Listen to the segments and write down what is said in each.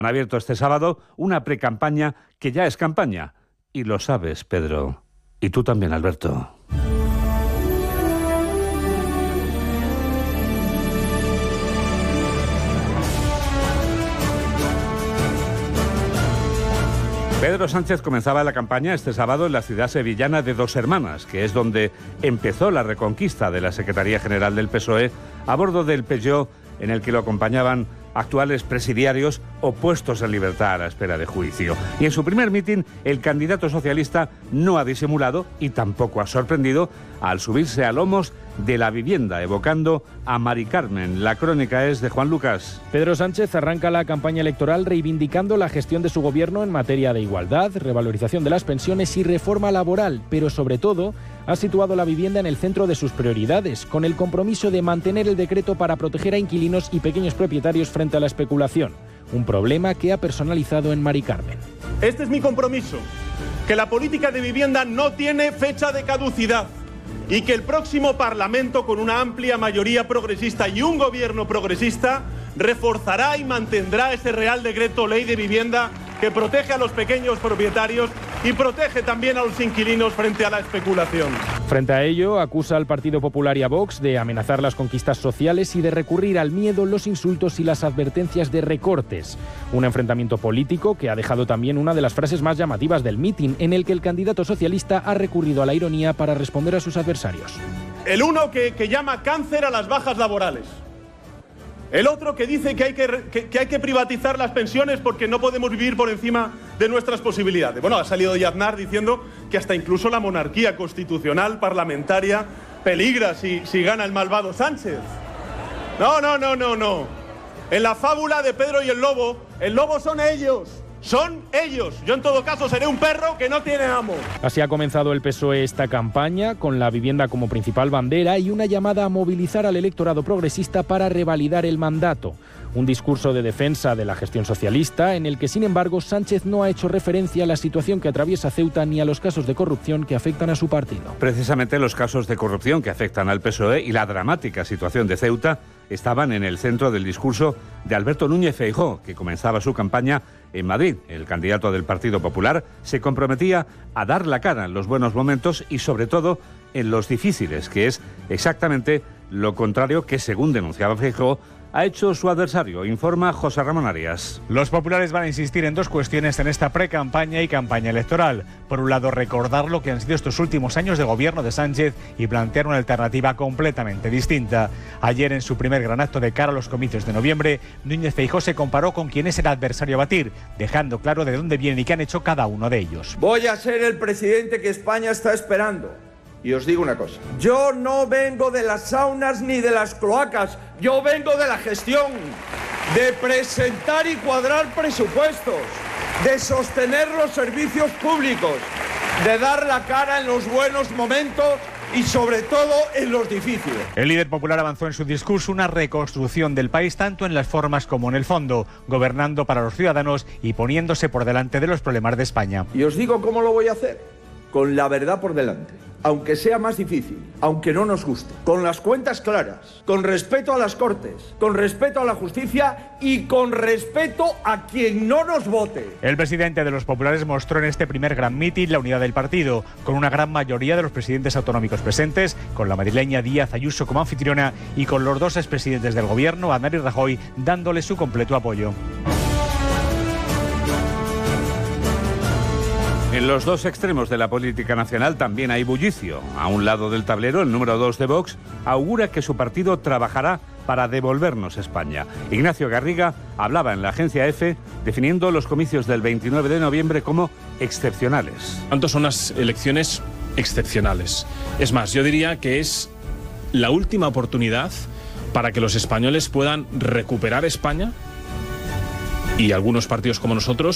Han abierto este sábado una precampaña que ya es campaña. Y lo sabes, Pedro. Y tú también, Alberto. Pedro Sánchez comenzaba la campaña este sábado en la ciudad sevillana de Dos Hermanas, que es donde empezó la reconquista de la Secretaría General del PSOE a bordo del Peugeot, en el que lo acompañaban actuales presidiarios o puestos en libertad a la espera de juicio. Y en su primer mitin, el candidato socialista no ha disimulado y tampoco ha sorprendido al subirse a lomos de la vivienda, evocando a Mari Carmen. La crónica es de Juan Lucas. Pedro Sánchez arranca la campaña electoral reivindicando la gestión de su gobierno en materia de igualdad, revalorización de las pensiones y reforma laboral, pero sobre todo ha situado la vivienda en el centro de sus prioridades, con el compromiso de mantener el decreto para proteger a inquilinos y pequeños propietarios frente a la especulación, un problema que ha personalizado en Mari Carmen. Este es mi compromiso, que la política de vivienda no tiene fecha de caducidad y que el próximo Parlamento, con una amplia mayoría progresista y un gobierno progresista, reforzará y mantendrá ese Real Decreto Ley de Vivienda que protege a los pequeños propietarios y protege también a los inquilinos frente a la especulación. Frente a ello, acusa al Partido Popular y a Vox de amenazar las conquistas sociales y de recurrir al miedo, los insultos y las advertencias de recortes. Un enfrentamiento político que ha dejado también una de las frases más llamativas del mitin, en el que el candidato socialista ha recurrido a la ironía para responder a sus adversarios. El uno que llama cáncer a las bajas laborales. El otro que dice que hay que privatizar las pensiones porque no podemos vivir por encima de nuestras posibilidades. Bueno, ha salido de Aznar diciendo que hasta incluso la monarquía constitucional parlamentaria peligra si gana el malvado Sánchez. No. En la fábula de Pedro y el lobo son ellos. Son ellos. Yo en todo caso seré un perro que no tiene amo. Así ha comenzado el PSOE esta campaña, con la vivienda como principal bandera y una llamada a movilizar al electorado progresista para revalidar el mandato. Un discurso de defensa de la gestión socialista, en el que, sin embargo, Sánchez no ha hecho referencia a la situación que atraviesa Ceuta ni a los casos de corrupción que afectan a su partido. Precisamente los casos de corrupción que afectan al PSOE y la dramática situación de Ceuta estaban en el centro del discurso de Alberto Núñez Feijóo, que comenzaba su campaña en Madrid. El candidato del Partido Popular se comprometía a dar la cara en los buenos momentos y, sobre todo, en los difíciles, que es exactamente lo contrario que, según denunciaba Feijóo, ha hecho su adversario, informa José Ramón Arias. Los populares van a insistir en dos cuestiones en esta pre-campaña y campaña electoral. Por un lado, recordar lo que han sido estos últimos años de gobierno de Sánchez y plantear una alternativa completamente distinta. Ayer, en su primer gran acto de cara a los comicios de noviembre, Núñez Feijóo se comparó con quien es el adversario a batir, dejando claro de dónde vienen y qué han hecho cada uno de ellos. Voy a ser el presidente que España está esperando. Y os digo una cosa, yo no vengo de las saunas ni de las cloacas, yo vengo de la gestión, de presentar y cuadrar presupuestos, de sostener los servicios públicos, de dar la cara en los buenos momentos y sobre todo en los difíciles. El líder popular avanzó en su discurso una reconstrucción del país tanto en las formas como en el fondo, gobernando para los ciudadanos y poniéndose por delante de los problemas de España. Y os digo cómo lo voy a hacer, con la verdad por delante. Aunque sea más difícil, aunque no nos guste, con las cuentas claras, con respeto a las Cortes, con respeto a la justicia y con respeto a quien no nos vote. El presidente de los populares mostró en este primer gran mitin la unidad del partido, con una gran mayoría de los presidentes autonómicos presentes, con la madrileña Díaz Ayuso como anfitriona y con los dos expresidentes del gobierno, Aznar y Rajoy, dándole su completo apoyo. En los dos extremos de la política nacional también hay bullicio. A un lado del tablero, el número 2 de Vox augura que su partido trabajará para devolvernos España. Ignacio Garriga hablaba en la agencia EFE definiendo los comicios del 29 de noviembre como excepcionales. ¿Cuántos son las elecciones excepcionales? Es más, yo diría que es la última oportunidad para que los españoles puedan recuperar España y algunos partidos como nosotros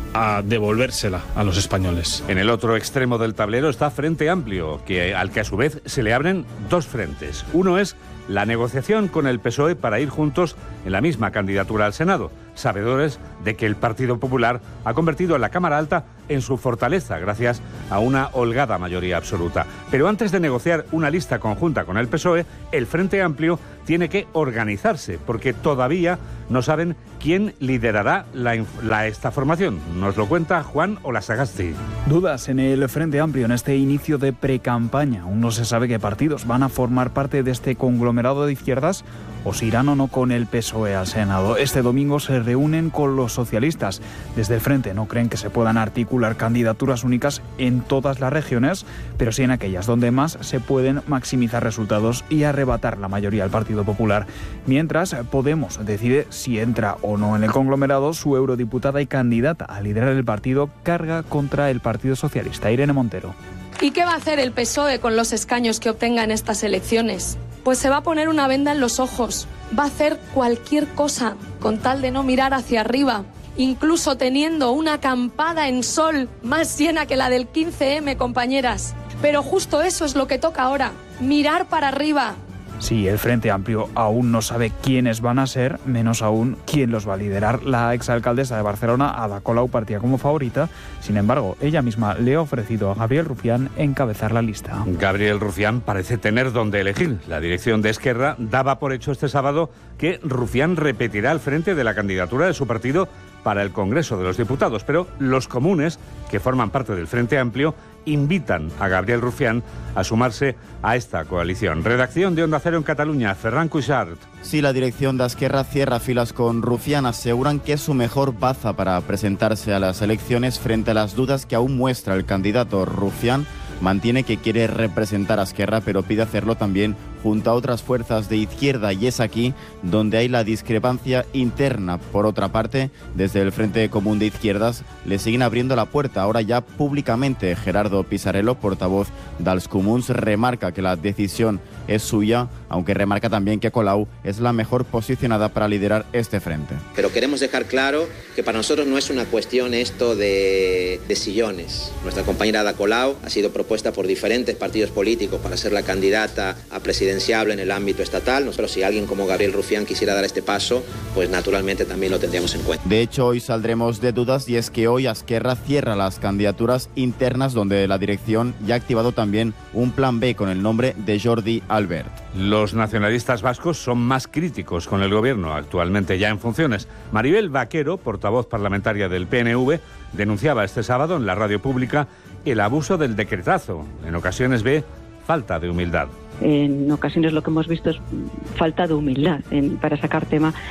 a devolvérsela a los españoles. En el otro extremo del tablero está Frente Amplio, al que a su vez se le abren dos frentes. Uno es la negociación con el PSOE para ir juntos en la misma candidatura al Senado, sabedores de que el Partido Popular ha convertido a la Cámara Alta en su fortaleza gracias a una holgada mayoría absoluta. Pero antes de negociar una lista conjunta con el PSOE, el Frente Amplio tiene que organizarse, porque todavía no saben quién liderará esta formación. Nos lo cuenta Juan Olasagasti. Dudas en el Frente Amplio en este inicio de precampaña. Aún no se sabe qué partidos van a formar parte de este conglomerado de izquierdas o si irán o no con el PSOE al Senado. Este domingo se reúnen con los socialistas. Desde el Frente no creen que se puedan articular candidaturas únicas en todas las regiones, pero sí en aquellas donde más se pueden maximizar resultados y arrebatar la mayoría al Partido Popular. Mientras, Podemos decide si entra o no en el conglomerado. Su eurodiputada y candidata a liderar el partido carga contra el Partido Socialista. Irene Montero. ¿Y qué va a hacer el PSOE con los escaños que obtenga en estas elecciones? Pues se va a poner una venda en los ojos. Va a hacer cualquier cosa con tal de no mirar hacia arriba, incluso teniendo una acampada en sol más llena que la del 15M, compañeras. Pero justo eso es lo que toca ahora, mirar para arriba. Sí, el Frente Amplio aún no sabe quiénes van a ser, menos aún quién los va a liderar. La exalcaldesa de Barcelona, Ada Colau, partía como favorita. Sin embargo, ella misma le ha ofrecido a Gabriel Rufián encabezar la lista. Gabriel Rufián parece tener dónde elegir. La dirección de Esquerra daba por hecho este sábado que Rufián repetirá al frente de la candidatura de su partido para el Congreso de los Diputados, pero los comunes, que forman parte del Frente Amplio, invitan a Gabriel Rufián a sumarse a esta coalición. Redacción de Onda Cero en Cataluña, Ferran Cuixart. Sí, la dirección de Esquerra cierra filas con Rufián. Aseguran que es su mejor baza para presentarse a las elecciones frente a las dudas que aún muestra el candidato. Rufián mantiene que quiere representar a Esquerra, pero pide hacerlo también junto a otras fuerzas de izquierda, y es aquí donde hay la discrepancia interna. Por otra parte, desde el Frente Común de Izquierdas le siguen abriendo la puerta, ahora ya públicamente. Gerardo Pisarello, portavoz dels Comuns, remarca que la decisión es suya, aunque remarca también que Colau es la mejor posicionada para liderar este frente. Pero queremos dejar claro que para nosotros no es una cuestión esto de sillones. Nuestra compañera Ada Colau ha sido propuesta por diferentes partidos políticos para ser la candidata a presidenciable en el ámbito estatal. Nosotros, si alguien como Gabriel Rufián quisiera dar este paso, pues naturalmente también lo tendríamos en cuenta. De hecho, hoy saldremos de dudas, y es que hoy Esquerra cierra las candidaturas internas, donde la dirección ya ha activado también un plan B con el nombre de Jordi Albert. Los nacionalistas vascos son más críticos con el gobierno, actualmente ya en funciones. Maribel Vaquero, portavoz parlamentaria del PNV, denunciaba este sábado en la radio pública el abuso del decretazo. En ocasiones ve falta de humildad. En ocasiones lo que hemos visto es falta de humildad para sacar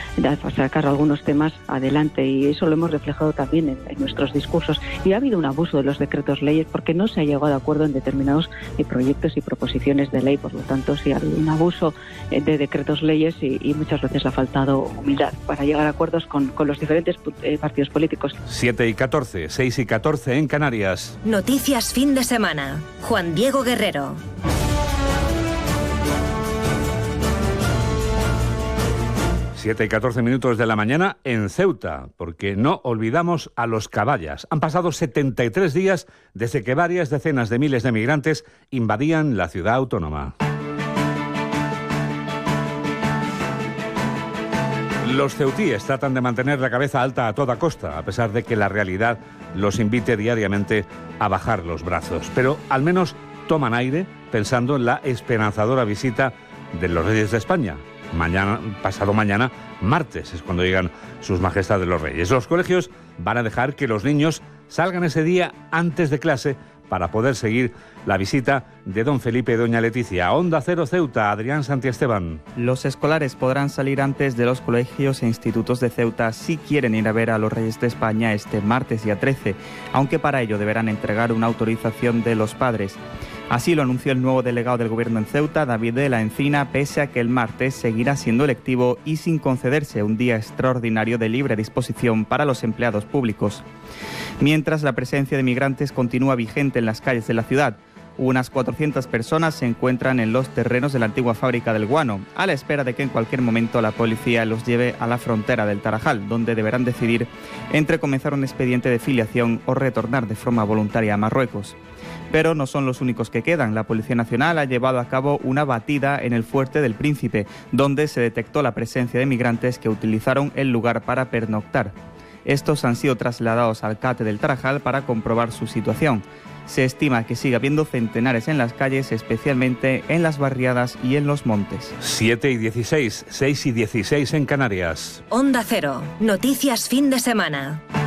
algunos temas adelante, y eso lo hemos reflejado también en nuestros discursos. Y ha habido un abuso de los decretos leyes porque no se ha llegado a acuerdo en determinados proyectos y proposiciones de ley. Por lo tanto, sí ha habido un abuso de decretos leyes y muchas veces ha faltado humildad para llegar a acuerdos con los diferentes partidos políticos. 7:14, 6:14 en Canarias. Noticias fin de semana. Juan Diego Guerrero. 7:14 de la mañana en Ceuta, porque no olvidamos a los caballas. Han pasado 73 días desde que varias decenas de miles de migrantes invadían la ciudad autónoma. Los ceutíes tratan de mantener la cabeza alta a toda costa, a pesar de que la realidad los invite diariamente a bajar los brazos. Pero al menos toman aire pensando en la esperanzadora visita de los Reyes de España. Pasado mañana, martes, es cuando llegan sus majestades los Reyes. Los colegios van a dejar que los niños salgan ese día antes de clase para poder seguir la visita de don Felipe y doña Leticia. Onda Cero Ceuta, Adrián Santiesteban. Los escolares podrán salir antes de los colegios e institutos de Ceuta si quieren ir a ver a los Reyes de España este martes día 13, aunque para ello deberán entregar una autorización de los padres. Así lo anunció el nuevo delegado del Gobierno en Ceuta, David de la Encina, pese a que el martes seguirá siendo lectivo y sin concederse un día extraordinario de libre disposición para los empleados públicos. Mientras, la presencia de migrantes continúa vigente en las calles de la ciudad. Unas 400 personas se encuentran en los terrenos de la antigua fábrica del guano, a la espera de que en cualquier momento la policía los lleve a la frontera del Tarajal, donde deberán decidir entre comenzar un expediente de filiación o retornar de forma voluntaria a Marruecos. Pero no son los únicos que quedan. La Policía Nacional ha llevado a cabo una batida en el Fuerte del Príncipe, donde se detectó la presencia de migrantes que utilizaron el lugar para pernoctar. Estos han sido trasladados al CAT del Tarajal para comprobar su situación. Se estima que sigue habiendo centenares en las calles, especialmente en las barriadas y en los montes. 7:16, 6:16 en Canarias. Onda Cero, noticias fin de semana.